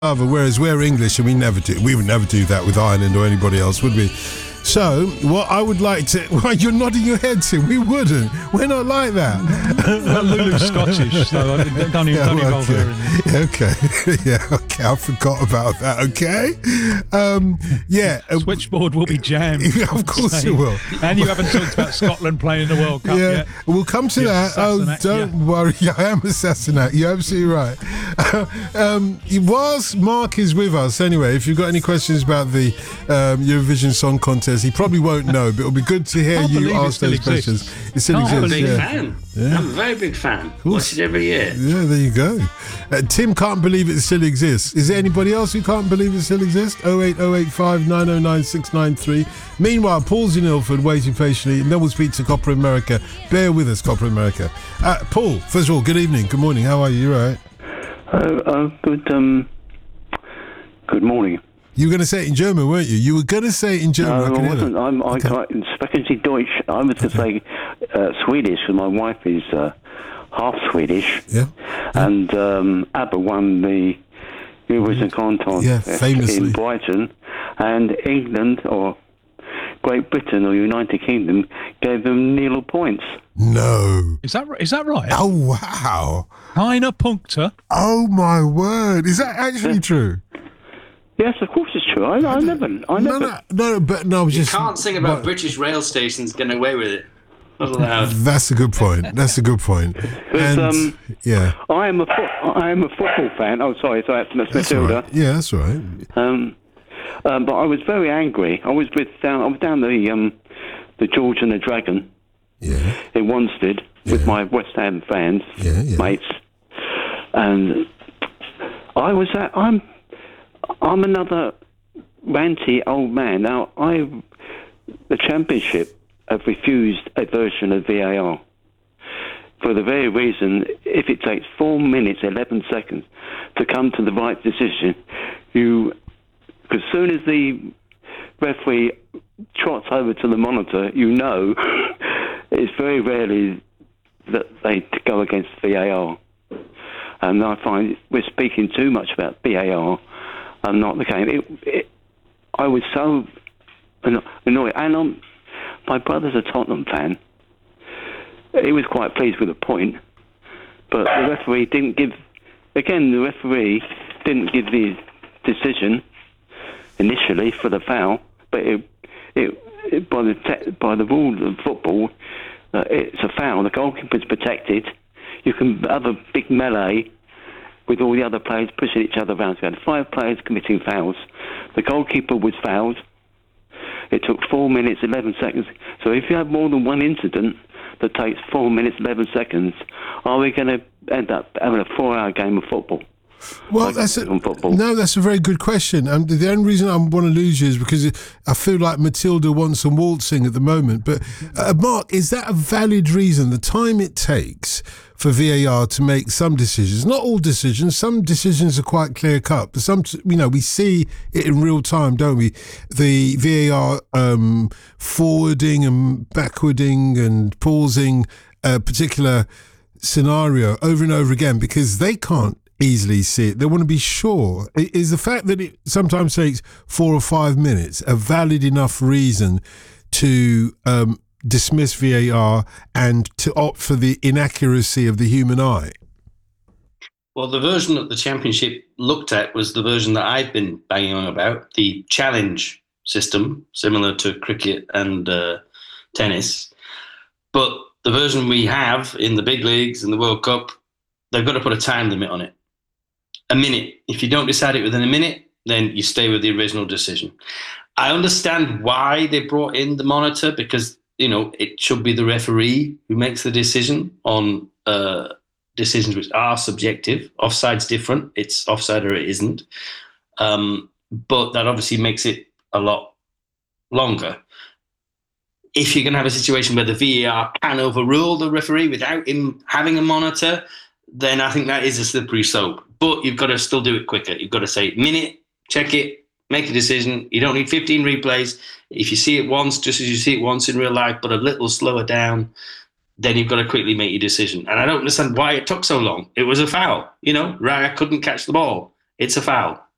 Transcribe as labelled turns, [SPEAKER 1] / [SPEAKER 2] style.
[SPEAKER 1] whereas we're English and we would never do that with Ireland or anybody else, would we? So, what I would like to... Well, you're nodding your head, Tim. We wouldn't. We're not like that.
[SPEAKER 2] Well, Lulu's Scottish, so don't involve her in this.
[SPEAKER 1] Okay. Yeah, okay. I forgot about that, okay?
[SPEAKER 2] Switchboard will be jammed.
[SPEAKER 1] Of course it will.
[SPEAKER 2] And you haven't talked about Scotland playing in the World Cup yet.
[SPEAKER 1] We'll come to that. Oh, don't worry. I am assassinate. You're absolutely right. Whilst Mark is with us, anyway, if you've got any questions about the Eurovision Song Contest, he probably won't know, but it'll be good to hear you ask those questions. It still exists.
[SPEAKER 3] I'm a big fan. Yeah. I'm a very big fan. Watch it every year.
[SPEAKER 1] Yeah, there you go. Tim can't believe it still exists. Is there anybody else who can't believe it still exists? 08085 909 693. Meanwhile, Paul's in Ilford waiting patiently, and then we'll speak to Copper America. Bear with us, Copper America. Paul, first of all, good evening, good morning. How are you? You all right?
[SPEAKER 4] Good morning.
[SPEAKER 1] You were going to say it in German, weren't you? You were going to say it in German.
[SPEAKER 4] No, I wasn't. Sprechen Sie Deutsch? I was going to say Swedish, because my wife is half Swedish.
[SPEAKER 1] Yeah.
[SPEAKER 4] And ABBA won the Eurovision contest
[SPEAKER 1] famously
[SPEAKER 4] in Brighton, and England or Great Britain or United Kingdom gave them nil points.
[SPEAKER 1] No.
[SPEAKER 2] Is that right?
[SPEAKER 1] Oh, wow.
[SPEAKER 2] Keine Punkte.
[SPEAKER 1] Oh, my word. Is that actually true?
[SPEAKER 4] Yes, of course it's true. I never.
[SPEAKER 1] No,
[SPEAKER 3] you can't sing about British rail stations getting away with it. Not allowed.
[SPEAKER 1] That's a good point. And
[SPEAKER 4] I am a football fan. Oh, sorry, that's Matilda.
[SPEAKER 1] Right. Yeah, that's right.
[SPEAKER 4] But I was very angry. I was down the George and the Dragon.
[SPEAKER 1] Yeah.
[SPEAKER 4] In Wanstead with my West Ham fans, mates, and I'm another ranty old man. Now, the Championship have refused a version of VAR for the very reason, if it takes 4 minutes, 11 seconds to come to the right decision, as soon as the referee trots over to the monitor, it's very rarely that they go against VAR. And I find we're speaking too much about VAR and not the game. I was so annoyed. And my brother's a Tottenham fan. He was quite pleased with the point. But the referee didn't give the decision initially for the foul. But by the rules of football, it's a foul. The goalkeeper's protected. You can have a big melee with all the other players pushing each other around. So we had 5 players committing fouls. The goalkeeper was fouled. It took 4 minutes, 11 seconds. So if you have more than one incident that takes 4 minutes, 11 seconds, are we going to end up having a 4-hour game of football?
[SPEAKER 1] Well, that's a very good question. The only reason I want to lose you is because I feel like Matilda wants some waltzing at the moment. But Mark, is that a valid reason? The time it takes for VAR to make some decisions, not all decisions. Some decisions are quite clear cut, but some, we see it in real time, don't we? The VAR forwarding and backwarding and pausing a particular scenario over and over again because they can't easily see it. They want to be sure. Is the fact that it sometimes takes 4 or 5 minutes a valid enough reason to dismiss VAR and to opt for the inaccuracy of the human eye?
[SPEAKER 3] Well, the version that the Championship looked at was the version that I've been banging on about, the challenge system, similar to cricket and tennis. But the version we have in the big leagues and the World Cup, they've got to put a time limit on it. A minute. If you don't decide it within a minute, then you stay with the original decision. I understand why they brought in the monitor, because, it should be the referee who makes the decision on decisions which are subjective. Offside's different. It's offside or it isn't. But that obviously makes it a lot longer. If you're going to have a situation where the VAR can overrule the referee without him having a monitor, then I think that is a slippery slope. But you've got to still do it quicker. You've got to say, minute, check it, make a decision. You don't need 15 replays. If you see it once, just as you see it once in real life, but a little slower down, then you've got to quickly make your decision. And I don't understand why it took so long. It was a foul. Raya couldn't catch the ball. It's a foul.